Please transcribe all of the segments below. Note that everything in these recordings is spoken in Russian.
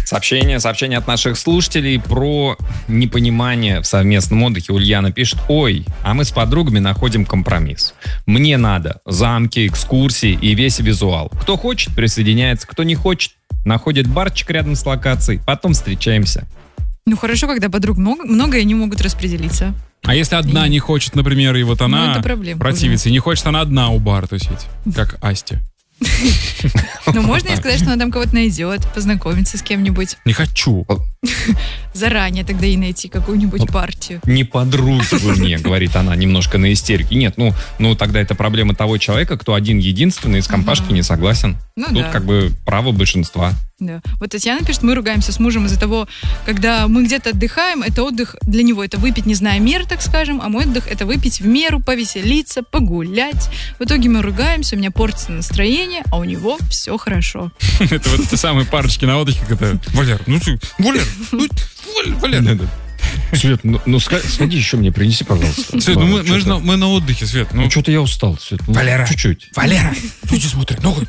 Сообщение от наших слушателей про непонимание в совместном отдыхе. Ульяна пишет: ой, а мы с подругами находим компромисс. Мне надо замки, экскурсии и весь визуал. Кто хочет, присоединяется, кто не хочет, находит барчик рядом с локацией, потом встречаемся. Ну хорошо, когда подруг много, и они могут распределиться. А если одна не хочет, например, и вот она противится, и не хочет, она одна у бара тусить, как Асти. Ну, можно и сказать, что она там кого-то найдет, познакомиться с кем-нибудь. Не хочу. Заранее тогда и найти какую-нибудь партию. Не подруги вы мне, говорит она, немножко на истерике. Нет, ну тогда это проблема того человека, кто один-единственный из компашки не согласен. Ну, тут как бы право большинства. Да. Вот Татьяна пишет, мы ругаемся с мужем из-за того, когда мы где-то отдыхаем, это отдых для него, это выпить, не зная меры, так скажем, а мой отдых это выпить в меру, повеселиться, погулять. В итоге мы ругаемся, у меня портится настроение, а у него все хорошо. Это вот те самые парочки на отдыхе, когда Валер, Валер. Свет, сходи еще мне, принеси, пожалуйста. Свет, мы на отдыхе, Свет. Ну, что-то я устал, Свет. Валера, чуть-чуть. Валера, иди смотри, ногу.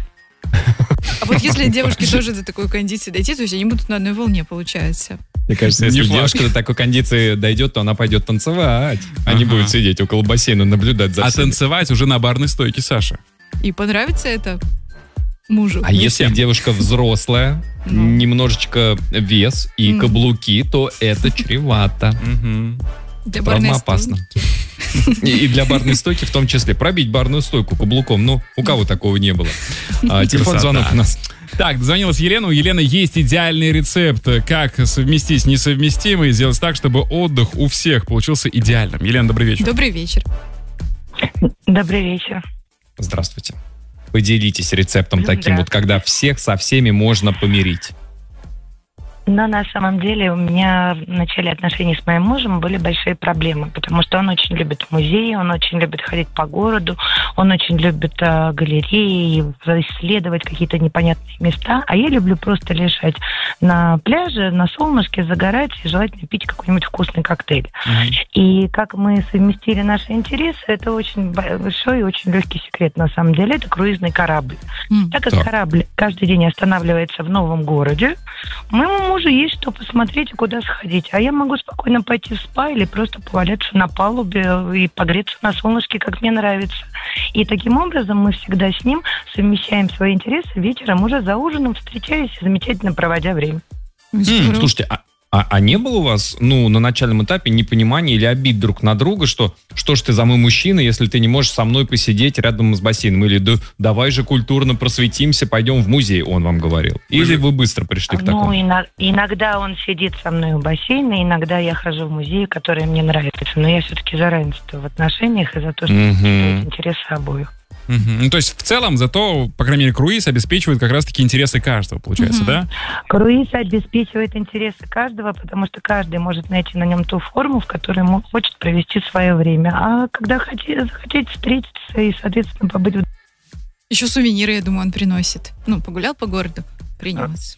А вот если девушки тоже до такой кондиции дойти, то есть они будут на одной волне, получается. Мне кажется, если девушка до такой кондиции дойдет, то она пойдет танцевать, а не будет сидеть около бассейна, наблюдать за всеми. А танцевать уже на барной стойке, Саша. И понравится это мужу. А если девушка взрослая, немножечко вес и каблуки, то это чревато. Травмоопасно. И для барной стойки в том числе. Пробить барную стойку каблуком. Ну, у кого такого не было? Телефон звонок у нас. Так, дозвонилась Елена. У Елены есть идеальный рецепт, как совместить несовместимое и сделать так, чтобы отдых у всех получился идеальным. Елена, добрый вечер. Добрый вечер. Добрый вечер. Здравствуйте. Поделитесь рецептом таким вот, когда всех со всеми можно помирить. Но на самом деле у меня в начале отношений с моим мужем были большие проблемы, потому что он очень любит музеи, он очень любит ходить по городу, он очень любит галереи, исследовать какие-то непонятные места, а я люблю просто лежать на пляже, на солнышке, загорать и желательно пить какой-нибудь вкусный коктейль. И как мы совместили наши интересы, это очень большой и очень легкий секрет на самом деле, это круизный корабль. Так как корабль каждый день останавливается в новом городе, моему мужу есть что посмотреть и куда сходить. А я могу спокойно пойти в спа или просто поваляться на палубе и погреться на солнышке, как мне нравится. И таким образом мы всегда с ним совмещаем свои интересы вечером уже за ужином, встречаясь и замечательно проводя время. Слушайте, а не было у вас, на начальном этапе непонимания или обид друг на друга, что ж ты за мой мужчина, если ты не можешь со мной посидеть рядом с бассейном? Или давай же культурно просветимся, пойдем в музей, он вам говорил? Или вы быстро пришли к такому? Иногда он сидит со мной у бассейна, иногда я хожу в музей, который мне нравится. Но я все-таки за равенство в отношениях и за то, что интересы обоих. Ну, то есть в целом зато, по крайней мере, круиз обеспечивает как раз-таки интересы каждого, получается, да? Круиз обеспечивает интересы каждого, потому что каждый может найти на нем ту форму, в которой ему хочет провести свое время. А когда захотеть встретиться и, соответственно, побыть... Еще сувениры, я думаю, он приносит. Погулял по городу, принес.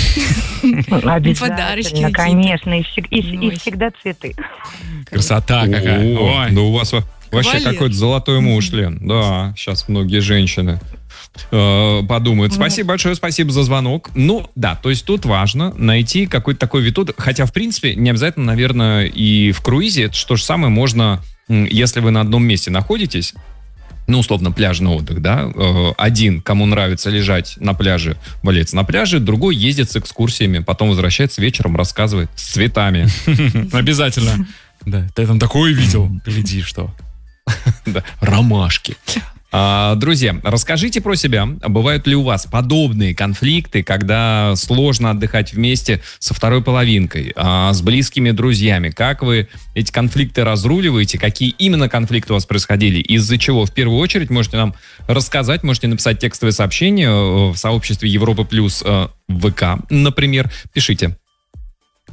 Обязательно, конечно. И всегда цветы. Красота какая. Ой. Да у вас... Вообще какой-то золотой муж, Лен. Да, сейчас многие женщины подумают. Спасибо большое, спасибо за звонок. То есть тут важно найти какой-то такой вид, хотя, в принципе, не обязательно, наверное, и в круизе. Это то же самое можно, если вы на одном месте находитесь, условно, пляжный отдых, да, один, кому нравится лежать на пляже, валяется на пляже, другой ездит с экскурсиями, потом возвращается вечером, рассказывает с цветами. Обязательно. Да, ты там такое видел? Гляди, что... Да, ромашки. Друзья, расскажите про себя. Бывают ли у вас подобные конфликты, когда сложно отдыхать вместе со второй половинкой, с близкими друзьями? Как вы эти конфликты разруливаете? Какие именно конфликты у вас происходили? Из-за чего? В первую очередь можете нам рассказать, можете написать текстовое сообщение в сообществе Европа Плюс ВК, например. Пишите